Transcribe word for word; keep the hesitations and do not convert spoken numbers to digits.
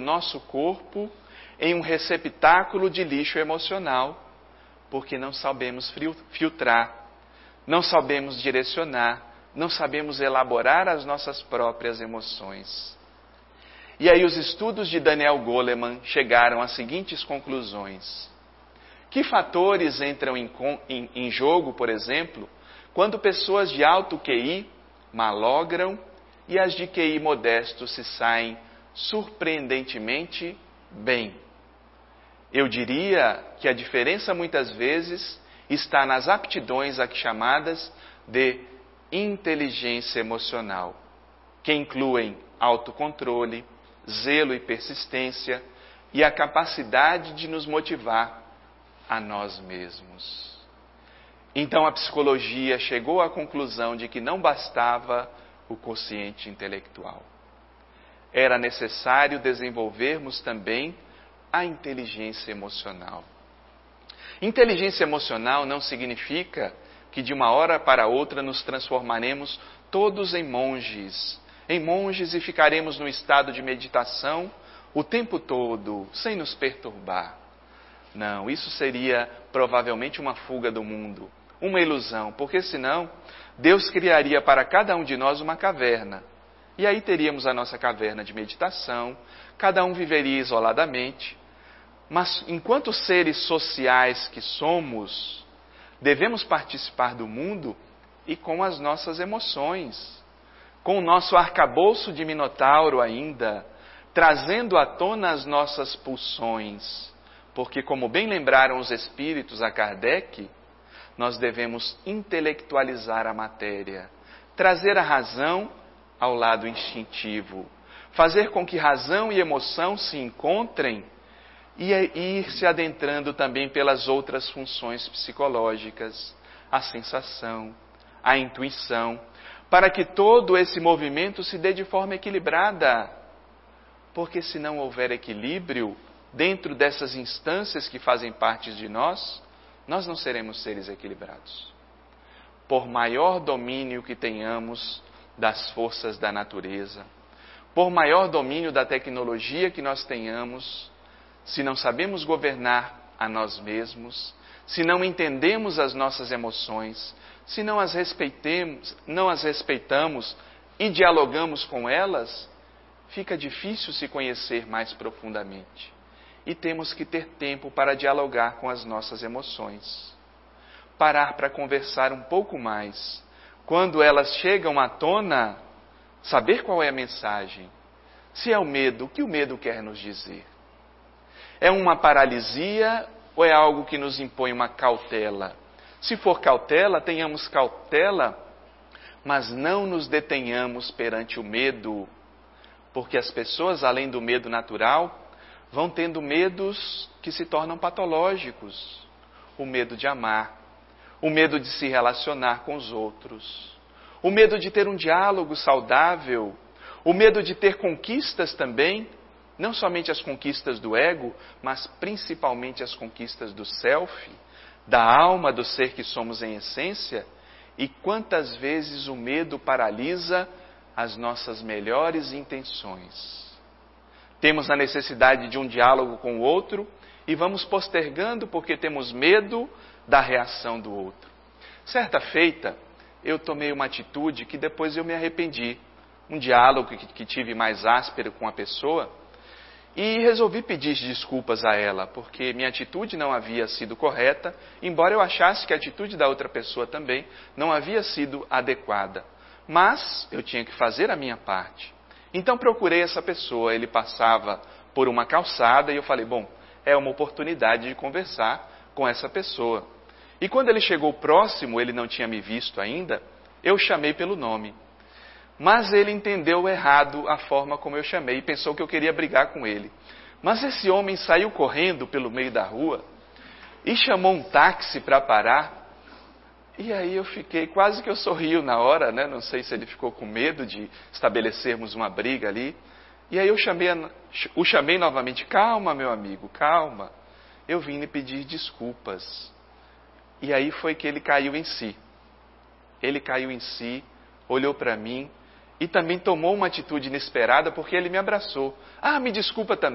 nosso corpo em um receptáculo de lixo emocional, porque não sabemos filtrar, não sabemos direcionar, não sabemos elaborar as nossas próprias emoções. E aí os estudos de Daniel Goleman chegaram às seguintes conclusões. Que fatores entram em, em, em jogo, por exemplo, quando pessoas de alto Q I malogram e as de Q I modesto se saem surpreendentemente bem? Eu diria que a diferença muitas vezes está nas aptidões aqui chamadas de inteligência emocional, que incluem autocontrole, zelo e persistência e a capacidade de nos motivar a nós mesmos. Então a psicologia chegou à conclusão de que não bastava o quociente intelectual. Era necessário desenvolvermos também a inteligência emocional. Inteligência emocional não significa que de uma hora para outra nos transformaremos todos em monges, em monges e ficaremos no estado de meditação o tempo todo, sem nos perturbar. Não, isso seria provavelmente uma fuga do mundo, uma ilusão, porque senão Deus criaria para cada um de nós uma caverna. E aí teríamos a nossa caverna de meditação, cada um viveria isoladamente. Mas enquanto seres sociais que somos, devemos participar do mundo e com as nossas emoções, com o nosso arcabouço de Minotauro ainda, trazendo à tona as nossas pulsões. Porque, como bem lembraram os espíritos a Kardec, nós devemos intelectualizar a matéria, trazer a razão ao lado instintivo, fazer com que razão e emoção se encontrem e ir se adentrando também pelas outras funções psicológicas, a sensação, a intuição, para que todo esse movimento se dê de forma equilibrada. Porque se não houver equilíbrio dentro dessas instâncias que fazem parte de nós, nós não seremos seres equilibrados. Por maior domínio que tenhamos das forças da natureza, por maior domínio da tecnologia que nós tenhamos, se não sabemos governar a nós mesmos, se não entendemos as nossas emoções, se não as respeitemos, não as respeitamos e dialogamos com elas, fica difícil se conhecer mais profundamente. E temos que ter tempo para dialogar com as nossas emoções. Parar para conversar um pouco mais. Quando elas chegam à tona, saber qual é a mensagem. Se é o medo, o que o medo quer nos dizer? É uma paralisia ou é algo que nos impõe uma cautela? Se for cautela, tenhamos cautela, mas não nos detenhamos perante o medo, porque as pessoas, além do medo natural, vão tendo medos que se tornam patológicos. O medo de amar, o medo de se relacionar com os outros, o medo de ter um diálogo saudável, o medo de ter conquistas também, não somente as conquistas do ego, mas principalmente as conquistas do self, da alma, do ser que somos em essência. E quantas vezes o medo paralisa as nossas melhores intenções. Temos a necessidade de um diálogo com o outro e vamos postergando porque temos medo da reação do outro. Certa feita, eu tomei uma atitude que depois eu me arrependi. Um diálogo que, que tive mais áspero com a pessoa e resolvi pedir desculpas a ela, porque minha atitude não havia sido correta, embora eu achasse que a atitude da outra pessoa também não havia sido adequada. Mas eu tinha que fazer a minha parte. Então procurei essa pessoa, ele passava por uma calçada e eu falei, bom, é uma oportunidade de conversar com essa pessoa. E quando ele chegou próximo, ele não tinha me visto ainda, eu chamei pelo nome. Mas ele entendeu errado a forma como eu chamei e pensou que eu queria brigar com ele. Mas esse homem saiu correndo pelo meio da rua e chamou um táxi para parar. E aí eu fiquei, quase que eu sorrio na hora, né? Não sei se ele ficou com medo de estabelecermos uma briga ali. E aí eu chamei, o chamei novamente, calma meu amigo, calma. Eu vim lhe pedir desculpas. E aí foi que ele caiu em si. Ele caiu em si, olhou para mim e também tomou uma atitude inesperada porque ele me abraçou. Ah, me desculpa também.